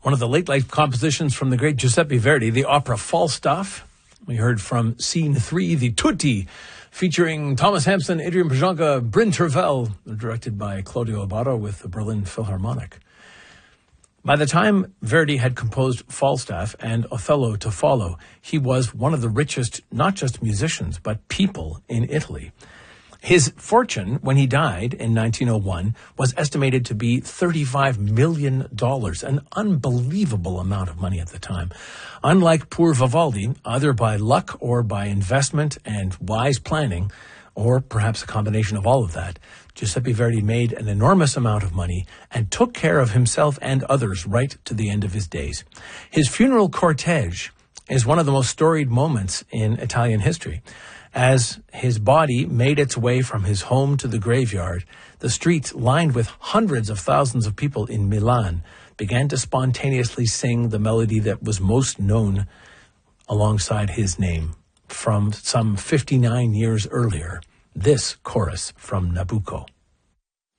One of the late-life compositions from the great Giuseppe Verdi, the opera Falstaff. We heard from Scene 3, the Tutti, featuring Thomas Hampson, Adrian Pajonka, Bryn Tervel, directed by Claudio Abbado with the Berlin Philharmonic. By the time Verdi had composed Falstaff and Othello to follow, he was one of the richest, not just musicians, but people in Italy. His fortune, when he died in 1901, was estimated to be $35 million, an unbelievable amount of money at the time. Unlike poor Vivaldi, either by luck or by investment and wise planning, or perhaps a combination of all of that, Giuseppe Verdi made an enormous amount of money and took care of himself and others right to the end of his days. His funeral cortege is one of the most storied moments in Italian history. As his body made its way from his home to the graveyard, the streets lined with hundreds of thousands of people in Milan began to spontaneously sing the melody that was most known alongside his name from some 59 years earlier, this chorus from Nabucco.